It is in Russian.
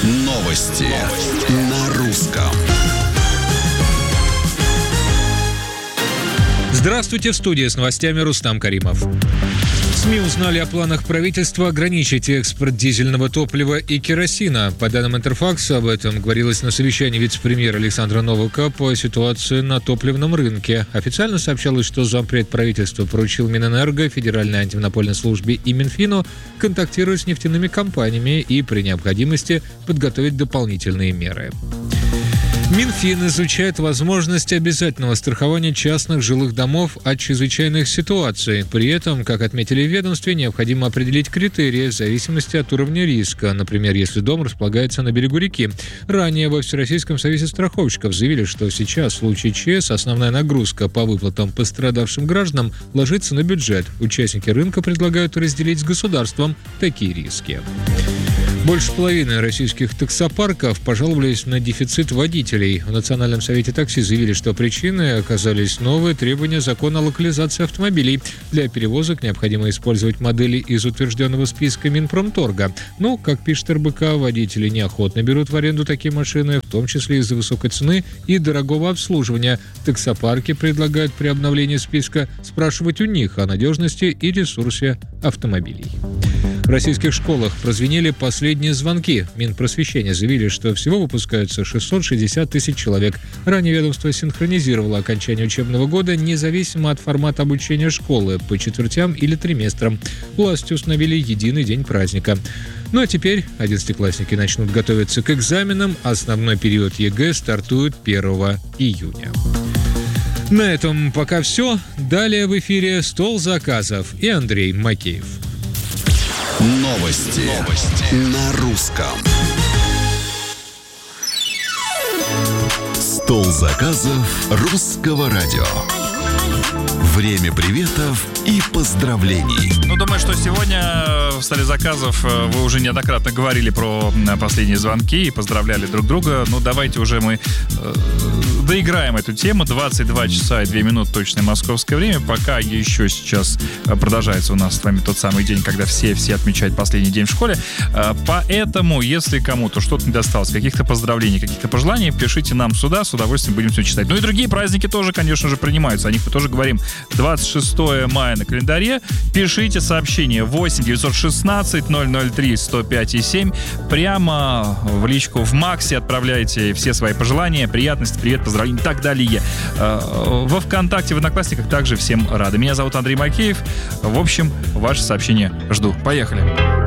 Новости на русском. Здравствуйте, в студии с новостями Рустам Каримов. СМИ узнали о планах правительства ограничить экспорт дизельного топлива и керосина. По данным Интерфакса, об этом говорилось на совещании вице-премьера Александра Новака по ситуации на топливном рынке. Официально сообщалось, что зампред правительства поручил Минэнерго, Федеральной антимонопольной службе и Минфину контактировать с нефтяными компаниями и при необходимости подготовить дополнительные меры. Минфин изучает возможность обязательного страхования частных жилых домов от чрезвычайных ситуаций. При этом, как отметили в ведомстве, необходимо определить критерии в зависимости от уровня риска. Например, если дом располагается на берегу реки. Ранее во Всероссийском союзе страховщиков заявили, что сейчас в случае ЧС основная нагрузка по выплатам пострадавшим гражданам ложится на бюджет. Участники рынка предлагают разделить с государством такие риски. Больше половины российских таксопарков пожаловались на дефицит водителей. В Национальном совете такси заявили, что причиной оказались новые требования закона о локализации автомобилей. Для перевозок необходимо использовать модели из утвержденного списка Минпромторга. Но, как пишет РБК, водители неохотно берут в аренду такие машины, в том числе из-за высокой цены и дорогого обслуживания. Таксопарки предлагают при обновлении списка спрашивать у них о надежности и ресурсе автомобилей. В российских школах прозвенели последние звонки. Минпросвещения заявили, что всего выпускаются 660 тысяч человек. Ранее ведомство синхронизировало окончание учебного года независимо от формата обучения школы по четвертям или триместрам. Власти установили единый день праздника. Ну а теперь 11-классники начнут готовиться к экзаменам. Основной период ЕГЭ стартует 1 июня. На этом пока все. Далее в эфире «Стол заказов» и Андрей Макеев. Новости на русском. Стол заказов русского радио. Время приветов и поздравлений. Думаю, что сегодня в столе заказов вы уже неоднократно говорили про последние звонки и поздравляли друг друга. Давайте уже мы доиграем эту тему. 22 часа и 2 минуты точное московское время. Пока еще сейчас продолжается у нас с вами тот самый день, когда все отмечают последний день в школе. Поэтому, если кому-то что-то не досталось, каких-то поздравлений, каких-то пожеланий, пишите нам сюда, с удовольствием будем все читать. И другие праздники тоже, конечно же, принимаются. О них мы тоже говорим. 26 мая на календаре. Пишите сообщение 8 916 003 105 и 7. Прямо в личку в Максе отправляйте все свои пожелания, приятности, привет, поздравления и так далее. Во ВКонтакте, в Одноклассниках также всем рады. Меня зовут Андрей Макеев. В общем, ваше сообщение жду. Поехали.